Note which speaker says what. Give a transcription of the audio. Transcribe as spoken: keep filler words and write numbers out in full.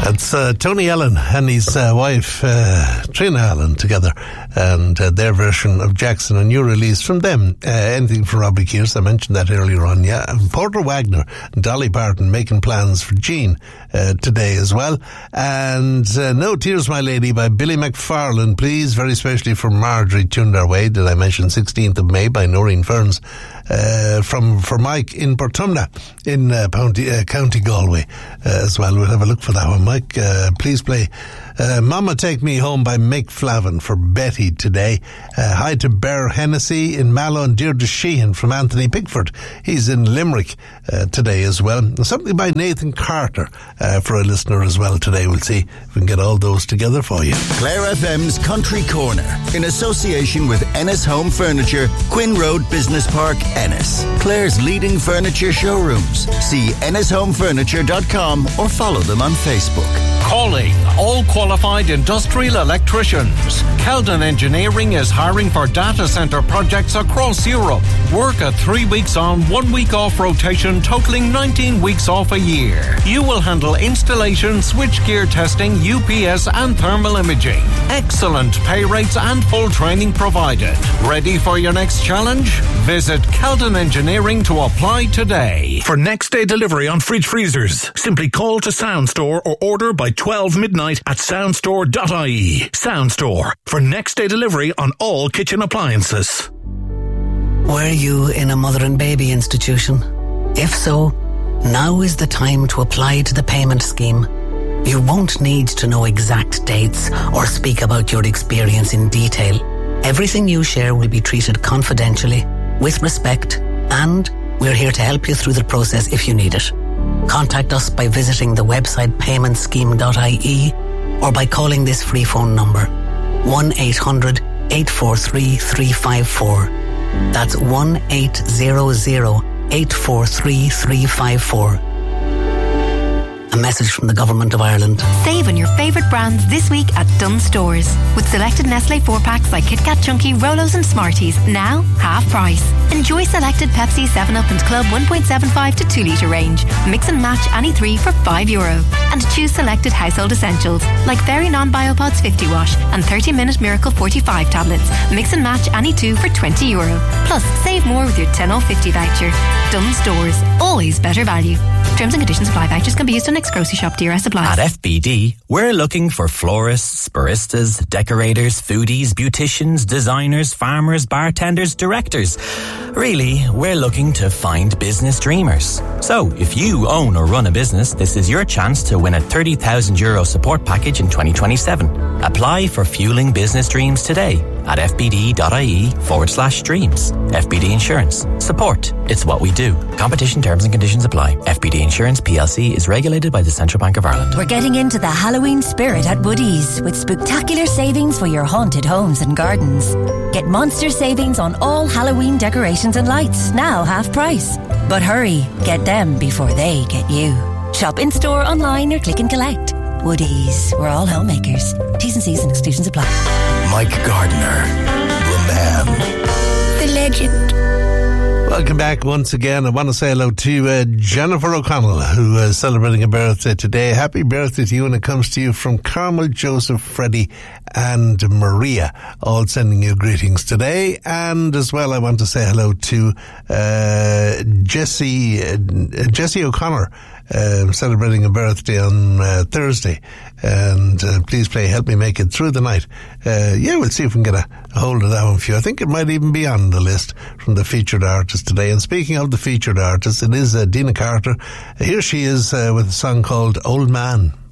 Speaker 1: It's uh, Tony Allen and his uh, wife, uh, Trina Allen, together, and uh, their version of Jackson, a new release from them. Uh, anything from Robbie Kears, I mentioned that earlier on, yeah. And Porter Wagner and Dolly Parton making plans for Jean uh, today as well. And uh, No Tears, My Lady by Billy McFarlane, please, very specially for Marjorie, tuned our way. Did I mention sixteenth of May by Noreen Ferns? Uh, from for Mike in Portumna in uh, County, uh, County Galway uh, as well. We'll have a look for that one, Mike. Uh, please play uh, Mama Take Me Home by Mick Flavin for Betty today. Uh, hi to Bear Hennessy in Mallow and Deirdre Sheehan from Anthony Pickford. He's in Limerick uh, today as well. Something by Nathan Carter uh, for a listener as well today. We'll see if we can get all those together for you.
Speaker 2: Clare F M's Country Corner in association with Ennis Home Furniture, Quinn Road Business Park, Ennis. Clare's leading furniture showrooms. See ennis home furniture dot com or follow them on Facebook.
Speaker 3: Calling all qualified industrial electricians. Keldon Engineering is hiring for data centre projects across Europe. Work at three weeks on, one week off rotation, totaling nineteen weeks off a year. You will handle installation, switchgear testing, U P S and thermal imaging. Excellent pay rates and full training provided. Ready for your next challenge? Visit Keldon Engineering to apply today.
Speaker 4: For next day delivery on fridge freezers, simply call to Soundstore or order by twelve midnight at soundstore dot I E. Soundstore, for next day delivery on all kitchen appliances.
Speaker 5: Were you in a mother and baby institution? If so, now is the time to apply to the payment scheme. You won't need to know exact dates or speak about your experience in detail. Everything you share will be treated confidentially, with respect, and we're here to help you through the process if you need it. Contact us by visiting the website payment scheme dot I E or by calling this free phone number one eight hundred eight four three three five four. That's one eight hundred eight four three three five four. A message from the Government of Ireland.
Speaker 6: Save on your favourite brands this week at Dunnes Stores. With selected Nestle four packs like Kit Kat Chunky, Rolos and Smarties, now half price. Enjoy selected Pepsi, seven up and Club one point seven five to two litre range. Mix and match any three for five euro. And choose selected household essentials like Very Non-Biopods fifty wash and thirty minute Miracle forty-five tablets. Mix and match any two for twenty euro. Plus, save more with your ten off fifty voucher. Dunnes Stores. Always better value. Terms and conditions apply. Vouchers can be used on next grocery shop D R S supplies.
Speaker 7: At F B D, we're looking for florists, baristas, decorators, foodies, beauticians, designers, farmers, bartenders, directors. Really, we're looking to find business dreamers. So, if you own or run a business, this is your chance to win a thirty thousand euro support package in twenty twenty-seven. Apply for Fueling Business Dreams today at fbd.ie forward slash dreams. F B D Insurance. Support. It's what we do. Competition terms and conditions apply. F B D Insurance P L C is regulated by the Central Bank of Ireland.
Speaker 8: We're getting into the Halloween spirit at Woodies with spectacular savings for your haunted homes and gardens. Get monster savings on all Halloween decorations and lights, now half price. But hurry, get them before they get you. Shop in store, online or click and collect. Woodies, we're all homemakers. T's and C's and exclusions apply.
Speaker 2: Mike Gardner, the man.
Speaker 6: The legend.
Speaker 1: Welcome back once again. I want to say hello to uh, Jennifer O'Connell, who is celebrating a birthday today. Happy birthday to you, and it comes to you from Carmel, Joseph, Freddie and Maria, all sending you greetings today. And as well, I want to say hello to uh, Jessie, uh, Jessie O'Connor, Uh, celebrating a birthday on uh, Thursday, and uh, please play Help Me Make It Through the Night. Uh, yeah, we'll see if we can get a, a hold of that one for you. I think it might even be on the list from the featured artist today. And speaking of the featured artist, it is uh, Dina Carter. Here she is uh, with a song called Old Man.